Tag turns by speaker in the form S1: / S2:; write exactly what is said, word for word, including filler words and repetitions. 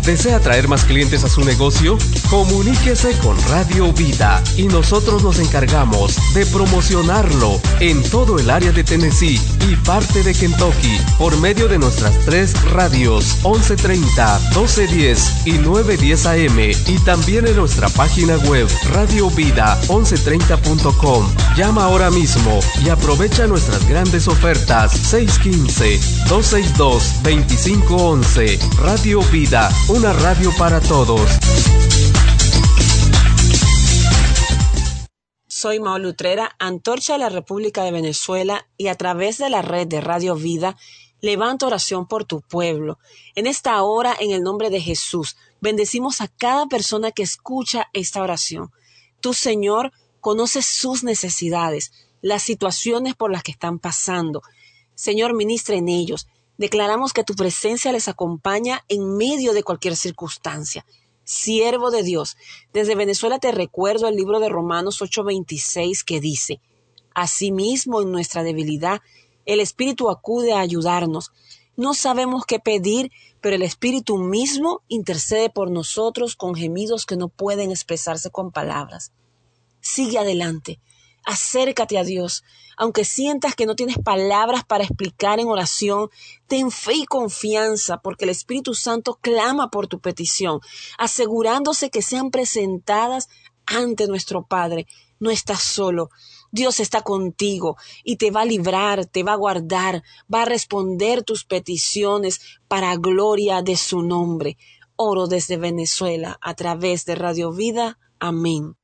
S1: ¿Desea traer más clientes a su negocio? Comuníquese con Radio Vida y nosotros nos encargamos de promocionarlo en todo el área de Tennessee y parte de Kentucky por medio de nuestras tres radios once treinta, doce diez y nueve diez A M y también en nuestra página web radio vida once treinta punto com. Llama ahora mismo y aprovecha nuestras grandes ofertas seis uno cinco, dos seis dos, dos cinco uno uno. Radio Vida, una radio para todos.
S2: Soy Maul Utrera, antorcha de la República de Venezuela, y a través de la red de Radio Vida levanto oración por tu pueblo. En esta hora, en el nombre de Jesús, bendecimos a cada persona que escucha esta oración. Tú, Señor, conoces sus necesidades, las situaciones por las que están pasando. Señor, ministra en ellos. Declaramos que tu presencia les acompaña en medio de cualquier circunstancia. Siervo de Dios, desde Venezuela te recuerdo el libro de Romanos ocho veintiséis que dice: asimismo, en nuestra debilidad, el Espíritu acude a ayudarnos. No sabemos qué pedir, pero el Espíritu mismo intercede por nosotros con gemidos que no pueden expresarse con palabras. Sigue adelante. Acércate a Dios. Aunque sientas que no tienes palabras para explicar en oración, ten fe y confianza, porque el Espíritu Santo clama por tu petición, asegurándose que sean presentadas ante nuestro Padre. No estás solo. Dios está contigo y te va a librar, te va a guardar, va a responder tus peticiones para gloria de su nombre. Oro desde Venezuela a través de Radio Vida. Amén.